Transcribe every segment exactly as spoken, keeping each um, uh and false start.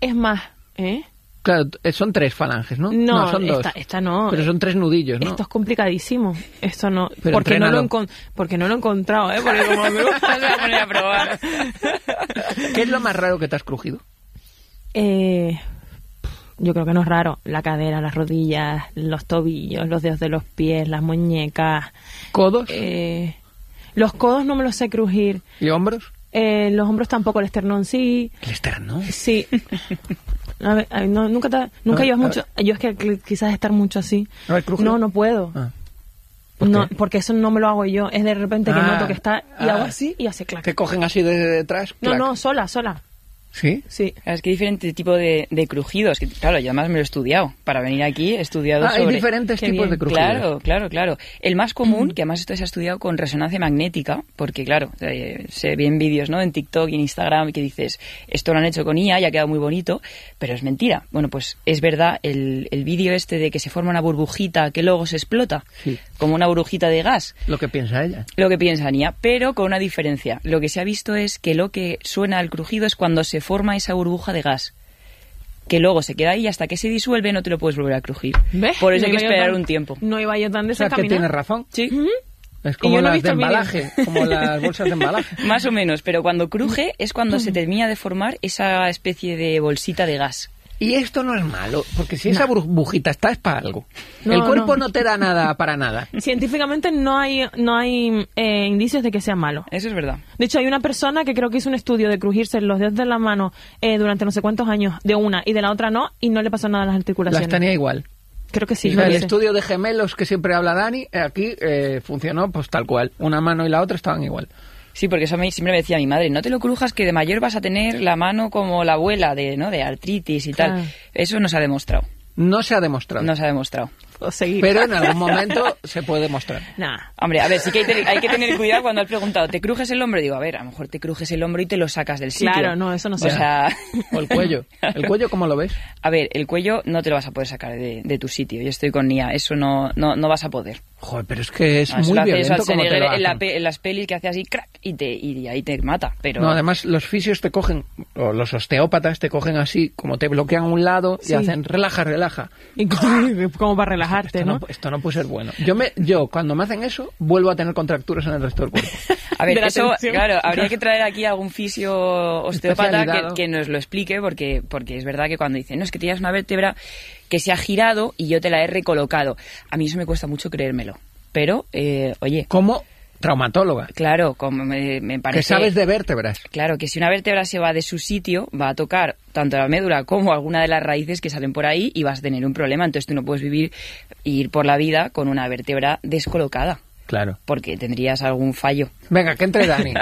Es más, ¿eh? Claro, son tres falanges, ¿no? No, no son dos. Esta, esta no. Pero son tres nudillos, ¿no? Esto es complicadísimo. Esto no. Pero porque no, lo entrénalo. encon- porque no lo he encontrado, ¿eh? Porque como me gusta, me voy a poner a probar. ¿Qué es lo más raro que te has crujido? Eh, yo creo que no es raro. La cadera, las rodillas, los tobillos, los dedos de los pies, las muñecas. ¿Codos? Eh, los codos no me los sé crujir. ¿Y hombros? Eh, los hombros tampoco, el esternón sí. El esternón. Sí. A ver, ay, no, nunca te, nunca A ver, llevas a mucho. Yo es que cl- quizás estar mucho así. A ver, crújelo. No, no puedo. Ah. ¿Por No, qué? porque eso no me lo hago yo. Es de repente que Ah, noto que está y ah. hago así y hace clac. ¿Te cogen así de detrás? No, Clac. no, sola, sola. ¿Sí? Sí. Es que hay diferentes tipos de, de crujidos. Que, claro, yo además me lo he estudiado. Para venir aquí he estudiado Ah, hay sobre... diferentes Qué tipos bien. de crujidos. Claro, claro, claro. El más común, que además esto se ha estudiado con resonancia magnética, porque claro, eh, se ven vídeos, ¿no? En TikTok y en Instagram que dices, esto lo han hecho con I A y ha quedado muy bonito, pero es mentira. Bueno, pues es verdad, el, el vídeo este de que se forma una burbujita que luego se explota, Sí. como una burbujita de gas, Lo que piensa ella. lo que piensa Nia, pero con una diferencia. Lo que se ha visto es que lo que suena al crujido es cuando se forma esa burbuja de gas, que luego se queda ahí y hasta que se disuelve no te lo puedes volver a crujir. ¿Ves? Por eso No hay que iba yo esperar tan- un tiempo. No iba yo tan O sea, que desencaminada. tienes razón. Sí. Es Y como yo no he las visto de el vídeo. embalaje, como las bolsas de embalaje. Más o menos, pero cuando cruje es cuando se termina de formar esa especie de bolsita de gas. Y esto no es malo, porque si esa burbujita está es para algo. No, El cuerpo no. no. te da nada para nada. Científicamente no hay no hay eh, indicios de que sea malo. Eso es verdad. De hecho, hay una persona que creo que hizo un estudio de crujirse los dedos de la mano eh, durante no sé cuántos años, de una y de la otra no, y no le pasó nada a las articulaciones. Las tenía igual. Creo que sí. O sea, no el lo sé. estudio de gemelos que siempre habla Dani, eh, aquí eh, funcionó pues tal cual. Una mano y la otra estaban igual. Sí, porque eso a mí siempre me decía mi madre, no te lo crujas que de mayor vas a tener la mano como la abuela, de, ¿no? de artritis y Claro. tal. Eso no se ha demostrado. No se ha demostrado. No se ha demostrado. O seguir. Pero en algún momento se puede demostrar. Nah. Hombre, a ver, sí que hay, te- hay que tener cuidado cuando has preguntado, ¿te crujes el hombro? Digo, a ver, a lo mejor te crujes el hombro y te lo sacas del sitio. Claro, no, eso no se O sea, O el cuello. ¿El cuello cómo lo ves? a ver, el cuello no te lo vas a poder sacar de, de tu sitio. Yo estoy con Nia, eso no, no, no vas a poder. Joder, pero es que es No, eso muy lo hace eso violento al como te Schwarzenegger lo en, la hacen. pe- en las pelis que hace así, crack, y, te, y ahí te mata. Pero No, además los fisios te cogen, o los osteópatas te cogen así, como te bloquean un lado y Sí. hacen relaja, relaja. Y como, como para relajarte, Esto ¿no? no, esto no puede ser bueno. Yo, me, yo cuando me hacen eso, vuelvo a tener contracturas en el resto del cuerpo. A ver, de la eso, tensión. claro, habría que traer aquí algún fisio osteópata que, Especializado. que nos lo explique, porque, porque es verdad que cuando dicen, no, es que tienes una vértebra que se ha girado y yo te la he recolocado. A mí eso me cuesta mucho creérmelo. Pero, eh, oye, Como traumatóloga, claro, como me, me parece... que sabes de vértebras. Claro, que si una vértebra se va de su sitio, va a tocar tanto la médula como alguna de las raíces que salen por ahí y vas a tener un problema. Entonces tú no puedes vivir e ir por la vida con una vértebra descolocada, Claro. porque tendrías algún fallo. Venga, que entre Dani.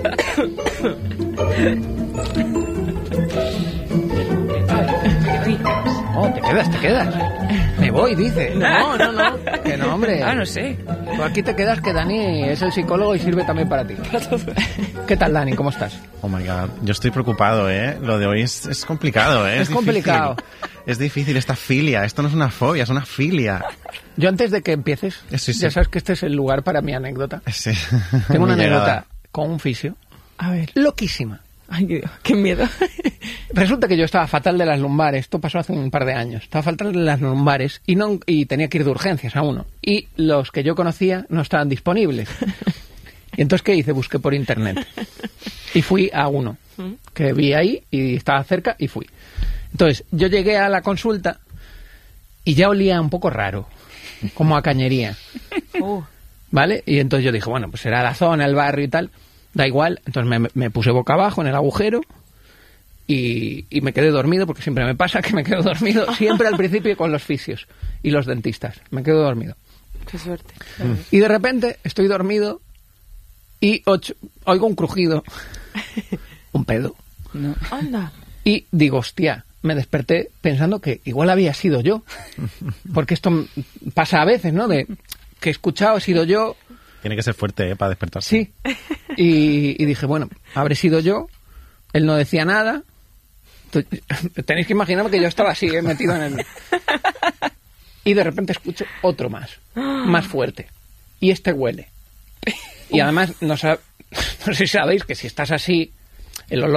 Oh, te quedas, te quedas. Me voy, dice. No, no, no. Que no, hombre. Ah, no sé. Tú aquí te quedas, que Dani es el psicólogo y sirve también para ti. ¿Qué tal, Dani? ¿Cómo estás? Oh my god, yo estoy preocupado, ¿eh? Lo de hoy es, es complicado, ¿eh? Es difícil. complicado. Es difícil esta filia. Esto no es una fobia, es una filia. Yo antes de que empieces, Sí, sí. ya sabes que este es el lugar para mi anécdota. Sí. Tengo una Mi anécdota llegada. con un fisio A ver. loquísima. Ay, Dios, qué miedo. Resulta que yo estaba fatal de las lumbares, esto pasó hace un par de años, estaba fatal de las lumbares y, no, y tenía que ir de urgencias a uno. Y los que yo conocía no estaban disponibles. Y entonces, ¿qué hice? Busqué por internet. Y fui a uno que vi ahí y estaba cerca y fui. Entonces, yo llegué a la consulta y ya olía un poco raro, como a cañería. Uh, ¿Vale? Y entonces yo dije, bueno, pues será la zona, el barrio y tal, da igual. Entonces me, me puse boca abajo en el agujero y, y me quedé dormido, porque siempre me pasa que me quedo dormido, siempre al principio con los fisios y los dentistas. Me quedo dormido. qué suerte. Y de repente estoy dormido y ocho- oigo un crujido, un pedo. No. Anda. Y digo, hostia, me desperté pensando que igual había sido yo. Porque esto m- pasa a veces, ¿no? De que he escuchado, he sido yo. Tiene que ser fuerte, ¿eh? Para despertarse. Sí. Y, y dije, bueno, habré sido yo. Él no decía nada. Entonces, tenéis que imaginarme que yo estaba así, ¿eh? Metido en el... Y de repente escucho otro más, más fuerte. Y este huele. Y además, no, sab- no sé si sabéis que si estás así, el olor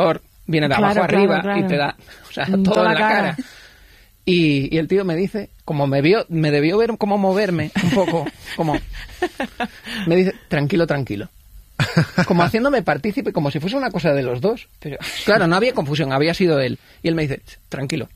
viene de Claro, abajo claro, arriba claro. y te da, o sea, En todo toda en la la cara. cara. Y, y el tío me dice, como me vio, me debió ver cómo moverme un poco, como me dice, tranquilo, tranquilo. Como haciéndome partícipe, como si fuese una cosa de los dos. Pero claro, no había confusión, había sido él. Y él me dice, tranquilo.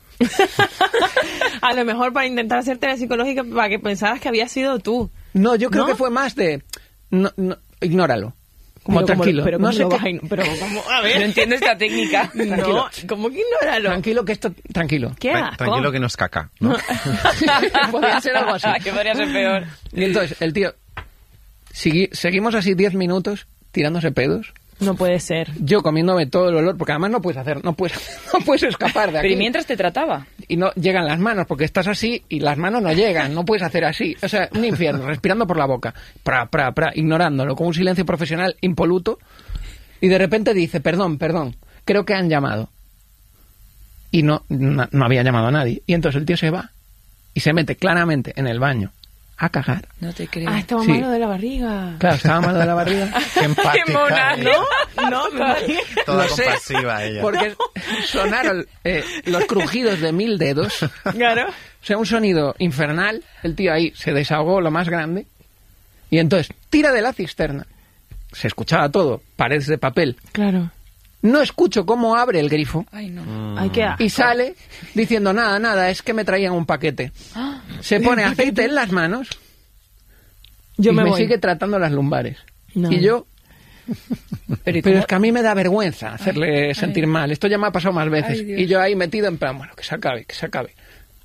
A lo mejor para intentar hacerte la psicológica para que pensaras que había sido tú. No, yo creo ¿No? que fue más de, no, no, ignóralo. Como Pero tranquilo. pero no ¿cómo sé lo qué- vas a ign- pero ¿cómo? A No ver. entiendo esta técnica. No, ¿cómo que ignóralo? Tranquilo que esto, tranquilo. ¿Qué Tra- asco? Tranquilo que no es caca, ¿no? Podría ser algo así. Que podría ser peor. Y entonces el tío, segui- seguimos así diez minutos tirándose pedos. No puede ser. Yo comiéndome todo el olor, porque además no puedes hacer, no puedes, no puedes escapar de aquí. Pero ¿y mientras te trataba? Y no llegan las manos, porque estás así y las manos no llegan, no puedes hacer así. O sea, un infierno, respirando por la boca, pra, pra, pra, ignorándolo, con un silencio profesional impoluto. Y de repente dice, perdón, perdón, creo que han llamado. Y no, no, no había llamado a nadie. Y entonces el tío se va y se mete claramente en el baño a cagar. No te creo. Ah, estaba Sí. malo de la barriga. Claro, estaba malo de la barriga. Qué empática. Qué mona, ella. ¿No? No, me imagino. Toda Lo sé, compasiva ella. Porque sonaron eh, los crujidos de mil dedos. Claro. O sea, un sonido infernal. El tío ahí se desahogó lo más grande. Y entonces tira de la cisterna. Se escuchaba todo, paredes de papel. Claro. No escucho cómo abre el grifo. Ay, no. Mm. Hay que... Y sale diciendo, nada, nada, es que me traían un paquete. Se pone aceite en las manos Yo y me, me voy. sigue tratando las lumbares. No. Y yo... Pero, ¿y Pero cómo? es que a mí me da vergüenza hacerle sentir mal. Esto ya me ha pasado más veces. Ay, Dios. Y yo ahí metido en plan, bueno, que se acabe, que se acabe.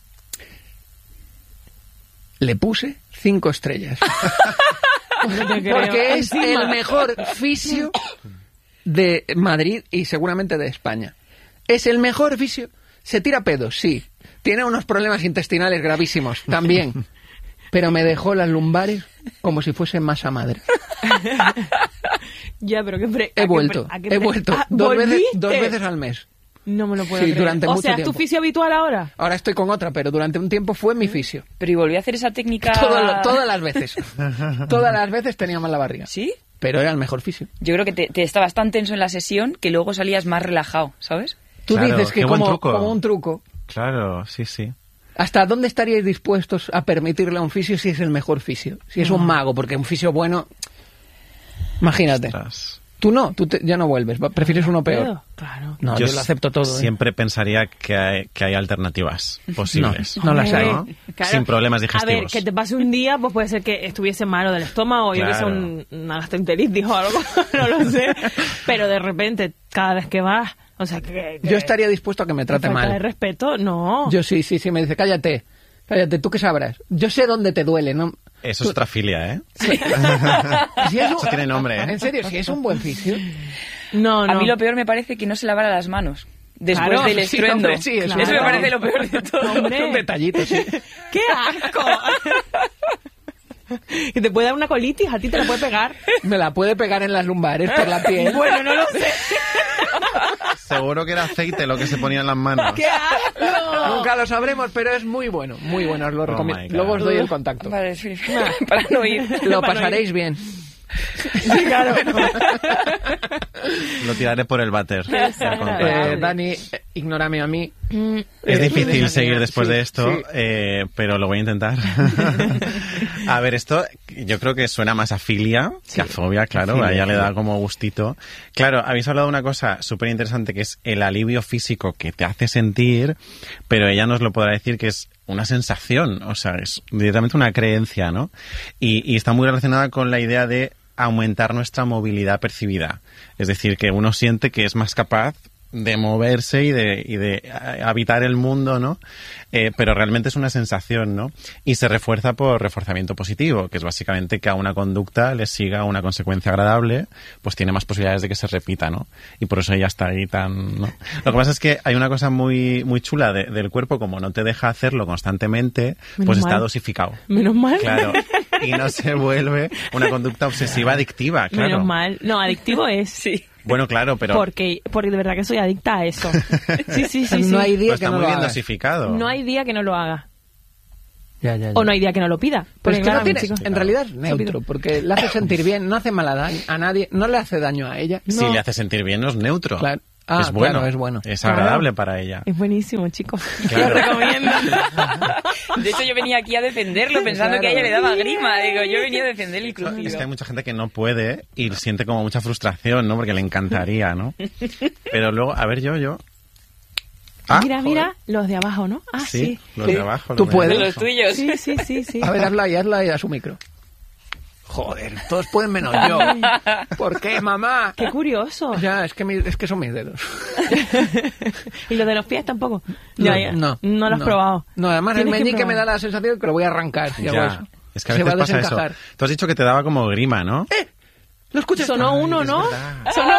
Le puse cinco estrellas. No te creo. Porque es Encima. el mejor fisio de Madrid y seguramente de España. Es el mejor fisio. Se tira pedos, sí. Tiene unos problemas intestinales gravísimos, también. Pero me dejó las lumbares como si fuesen masa madre. Ya, pero qué pre- ¿a He qué vuelto, pre- a qué he pre- vuelto. Ah, Dos veces, ¿volviste? dos veces al mes. No me lo puedo Sí, creer. durante o mucho sea, ¿es tu tiempo. fisio habitual ahora? Ahora estoy con otra, pero durante un tiempo fue mi fisio. Pero ¿y volví a hacer esa técnica? Todo lo- todas las veces. Todas las veces tenía mal la barriga. ¿Sí? Pero era el mejor fisio. Yo creo que te, te estabas tan tenso en la sesión que luego salías más relajado, ¿sabes? Tú Claro, dices que qué buen como, truco. como un truco. Claro, sí, sí. ¿Hasta dónde estaríais dispuestos a permitirle a un fisio si es el mejor fisio? Si es un mago, porque un fisio bueno... Imagínate. Ostras. Tú no, tú te- ya no vuelves, va- prefieres uno peor. Claro. No, yo, lo acepto todo. ¿eh? Siempre pensaría que hay, que hay alternativas posibles. No, no las hay. ¿no? Claro. Sin problemas A ver, digestivos. que te pase un día, pues puede ser que estuviese malo del estómago, o yo que sé, Claro. un- una gastroenteritis o algo, no lo sé. Pero de repente, cada vez que vas, o sea, que... que Yo estaría dispuesto a que me que trate falta de mal. respeto, no. Yo sí, sí, sí, me dice, cállate, cállate, ¿tú qué sabrás? Yo sé dónde te duele, ¿no? Eso es otra filia, ¿eh? Si es un- Eso tiene nombre, ¿eh? En serio, si es un buen fisio. No, no. A mí lo peor me parece que no se lavara las manos después Claro, del sí, estruendo. hombre, sí, eso eso me claro. parece lo peor de todo. Hombre. Un detallito, sí. ¡Qué asco! Que te puede dar una colitis, a ti te la puede pegar. Me la puede pegar en las lumbares por la piel. Bueno, no lo sé. Seguro que era aceite lo que se ponía en las manos. ¡Qué asco! Nunca lo sabremos, pero es muy bueno, muy bueno, os lo Oh recomiendo. my God. Luego os doy el contacto. Vale, sí, para no ir. Lo para no pasaréis bien. Sí, claro. Lo tiraré por el váter. Qué Ya con- Eh, Dani, eh, ignórame a mí. Mm, Es Eh, difícil eh, seguir después sí, de esto, sí. eh, pero lo voy a intentar. A ver, esto yo creo que suena más a filia que a fobia, claro, Filia, a ella le sí. da como gustito. Claro, habéis hablado de una cosa súper interesante que es el alivio físico que te hace sentir, pero ella nos lo podrá decir que es una sensación, o sea, es directamente una creencia, ¿no? Y, y está muy relacionada con la idea de aumentar nuestra movilidad percibida. Es decir, que uno siente que es más capaz de moverse y de, y de eh, habitar el mundo, ¿no? Eh, pero realmente es una sensación, ¿no? Y se refuerza por reforzamiento positivo, que es básicamente que a una conducta le siga una consecuencia agradable, pues tiene más posibilidades de que se repita, ¿no? Y por eso ella está ahí tan, ¿no? Lo que pasa es que hay una cosa muy, muy chula de- del cuerpo, como no te deja hacerlo constantemente, Menos pues está mal. dosificado. Menos mal. Claro. Y no se vuelve una conducta obsesiva adictiva, claro. Menos mal. No, adictivo es. Sí. Bueno, claro, pero Porque, porque de verdad que soy adicta a eso. Sí, sí, sí. No sí. hay día pues que está no muy lo bien hagas. dosificado. No hay día que no lo haga. Ya, ya, ya. O no hay día que no lo pida. Pero Porque, es que claro, no tiene, mis hijos- en realidad es neutro, porque le hace sentir bien, no hace mal a, daño- a nadie, no le hace daño a ella. Si No. le hace sentir bien, no es neutro. Claro. Ah, es bueno, claro, es bueno. Es Claro. agradable para ella. Es buenísimo, chicos. Claro. Lo recomiendo. De hecho, yo venía aquí a defenderlo pensando Claro. que a ella le daba grima. Digo, yo venía a defender el crujido. Es que hay mucha gente que no puede y siente como mucha frustración, ¿no? Porque le encantaría, ¿no? Pero luego, a ver, yo, yo... Ah, mira, joder. mira, los de abajo, ¿no? Ah, sí. Sí, los Sí. de abajo. Tú los de puedes. De abajo. los tuyos. Sí, sí, sí, sí. A ver, hazla ahí, hazla ahí a su micro. Joder, todos pueden menos yo. ¿Por qué, mamá? Qué curioso. Ya, es que, mi- es que son mis dedos. Y los de los pies tampoco. Ya, ya. No, No lo has probado. No, además el Tienes que meñique me probar. da la sensación de que lo voy a arrancar. Y hago Ya. eso. Es que a Se veces va a pasa eso. desencajar. Tú has dicho que te daba como grima, ¿no? ¿Lo escuchas? Sonó Ay, uno, es ¿no? verdad. Sonó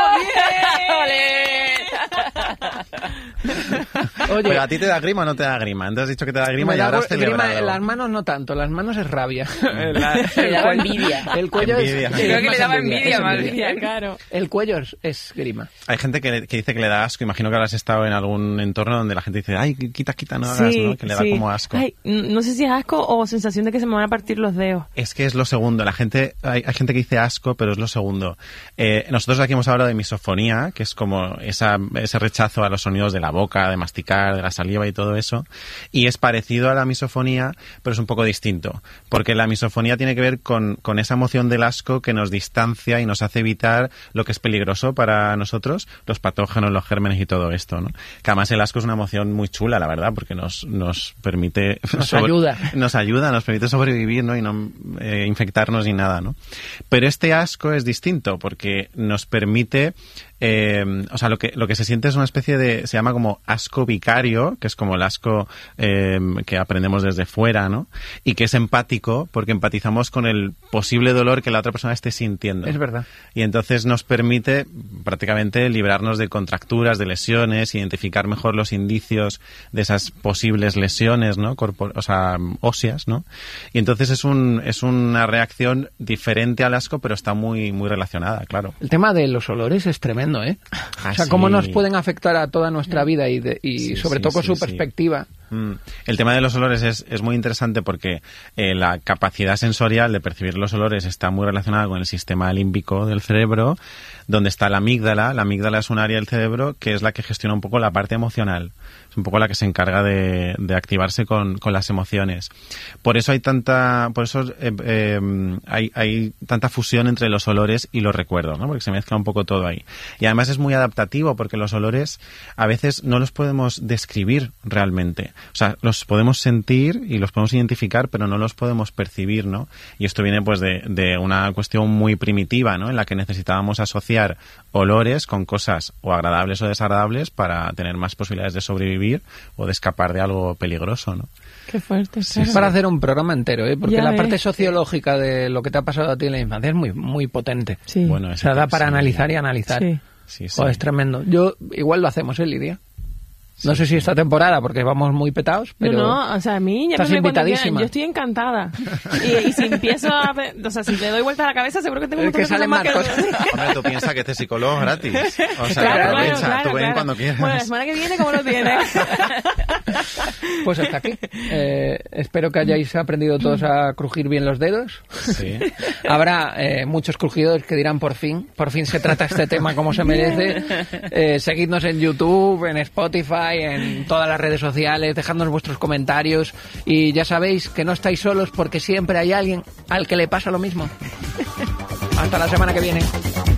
Oye, Pero a ti te da grima o no te da grima. Entonces has dicho que te da grima me y da ahora has grima, celebrado. las manos no tanto, las manos es rabia. Le daba envidia. El cuello Envidia. es, Creo es que más le daba envidia, es más envidia. bien. claro. El cuello es, es grima. Hay gente que, que dice que le da asco. Imagino que habrás estado en algún entorno donde la gente dice, ay, quita, quita, no hagas, Sí, ¿no? Que le da sí. como asco. Ay, n- no sé si es asco o sensación de que se me van a partir los dedos. Es que es lo segundo. La gente, hay, hay gente que dice asco, pero es lo segundo. Eh, nosotros aquí hemos hablado de misofonía, que es como esa, ese rechazo a los sonidos de la boca, de masticar, de la saliva y todo eso. Y es parecido a la misofonía, pero es un poco distinto. Porque la misofonía tiene que ver con, con esa emoción del asco que nos distancia y nos hace evitar lo que es peligroso para nosotros, los patógenos, los gérmenes y todo esto, ¿no? Que además el asco es una emoción muy chula, la verdad, porque nos, nos permite... Nos ayuda. Nos ayuda, nos permite sobrevivir, ¿no? Y no eh, infectarnos ni nada, ¿no? Pero este asco es distinto porque nos permite... Eh, o sea, lo que, lo que se siente es una especie de... Se llama como asco vicario, que es como el asco eh, que aprendemos desde fuera, ¿no? Y que es empático porque empatizamos con el posible dolor que la otra persona esté sintiendo. Es verdad. Y entonces nos permite prácticamente librarnos de contracturas, de lesiones, identificar mejor los indicios de esas posibles lesiones, ¿no? Corpor- o sea, óseas, ¿no? Y entonces es un es una reacción diferente al asco, pero está muy muy relacionada, claro. El tema de los olores es tremendo, ¿eh? Ah, o sea, sí. cómo nos pueden afectar a toda nuestra vida y, de- y Sí, sobre sí, todo con sí, su sí. perspectiva. Mm. El tema de los olores es, es muy interesante porque eh, la capacidad sensorial de percibir los olores está muy relacionada con el sistema límbico del cerebro, donde está la amígdala. La amígdala es un área del cerebro que es la que gestiona un poco la parte emocional. Es un poco la que se encarga de, de activarse con, con las emociones. Por eso hay tanta, por eso eh, eh, hay, hay tanta fusión entre los olores y los recuerdos, ¿no? Porque se mezcla un poco todo ahí. Y además es muy adaptativo porque los olores a veces no los podemos describir realmente. O sea, los podemos sentir y los podemos identificar, pero no los podemos percibir, ¿no? Y esto viene pues de, de una cuestión muy primitiva, ¿no? En la que necesitábamos asociar olores con cosas o agradables o desagradables para tener más posibilidades de sobrevivir o de escapar de algo peligroso, ¿no? Qué fuerte. Sí, Es para hacer un programa entero, ¿eh? Porque Ya la ves. parte sociológica de lo que te ha pasado a ti en la infancia es muy, muy potente. Sí. Bueno, O sea, da para sí. analizar y analizar. Sí. Sí, sí. Joder, es tremendo. Yo, igual lo hacemos, ¿eh, Lidia? No sé si esta temporada, porque vamos muy petados, pero... No, no, o sea, a mí ya estás me cuando quieran, invitadísima. yo estoy encantada. Y, y si empiezo a... pe- O sea, si le doy vuelta a la cabeza, seguro que tengo un Es que montón de salen cosas más más que... Hombre, tú piensas que este psicólogo es gratis. O sea, Claro, claro, aprovecha, claro, tú ven claro. cuando quieras. Bueno, la semana que viene, ¿cómo lo tienes? Pues hasta aquí. Eh, espero que hayáis aprendido todos a crujir bien los dedos. Sí. Habrá eh, muchos crujidos que dirán por fin, por fin se trata este tema como se merece. Eh, seguidnos en YouTube, en Spotify, en todas las redes sociales, dejadnos vuestros comentarios y ya sabéis que no estáis solos porque siempre hay alguien al que le pasa lo mismo. Hasta la semana que viene.